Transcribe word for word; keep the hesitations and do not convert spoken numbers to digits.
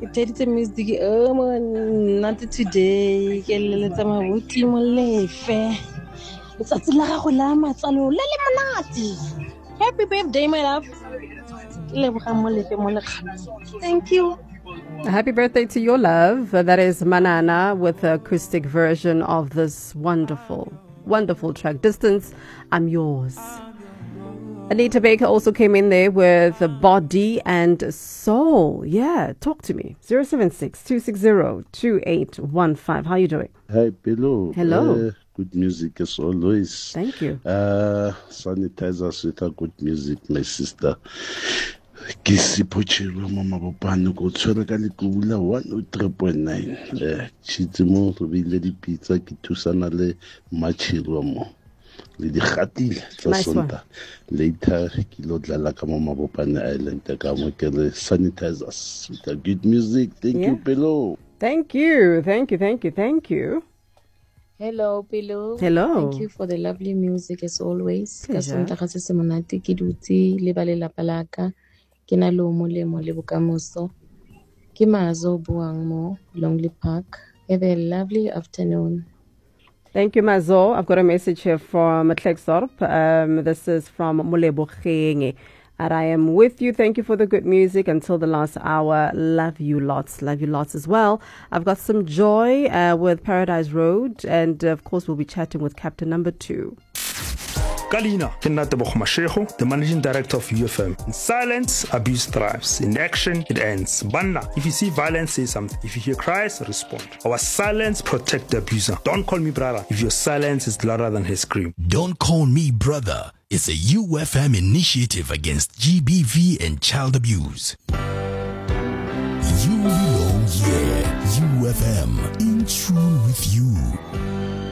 Teddy music, oh man, not today. Get a mabuti mo lefe. It's a tila go la matsalo le le monate. Happy birthday, my love. Thank you. Happy birthday to your love. That is Manana with the acoustic version of this wonderful, wonderful track, Distance, I'm Yours. Anita Baker also came in there with Body and Soul. Yeah, talk to me. zero seven six, two six zero, two eight one five. How are you doing? Hi, Pillow. Hello. Uh, good music as always. Thank you. Uh, sanitize us with a good music, my sister. Kisi pochelo mama bopano go tshwere ka lekula one oh three point nine. Eh, chitsimo re bile di pizza ke thusana le machiro mo. Le di khatile tsa sonta. Later ke lo dlala ka mo Mabopane Island ka mo ke le sanitize us with a good music. Thank Yeah. you, Pillow. Thank you. Thank you. Thank you. Thank you. Hello, Pillow. Hello. Thank you for the lovely music as always. Pleasure. Ka sonta ga se se monate ke dutse le ba lelapa la ka. Ke na le molemo le bokamoso. Ke Mazo buang mo Longley Park. Have a lovely afternoon. Thank you, Mazo. I've got a message here from Tlexorp. Um, this is from Molebo Khenge. And I am with you. Thank you for the good music until the last hour. Love you lots. Love you lots as well. I've got some joy uh, with Paradise Road. And, uh, of course, we'll be chatting with Captain Number Two. Kalina, Kenatebo Mashego, the managing director of U F M. In silence, abuse thrives. In action, it ends. Banna, if you see violence, say something. If you hear cries, respond. Our silence protect the abuser. Don't call me brother if your silence is louder than his scream. Don't Call Me Brother is a U F M initiative against G B V and child abuse. You will be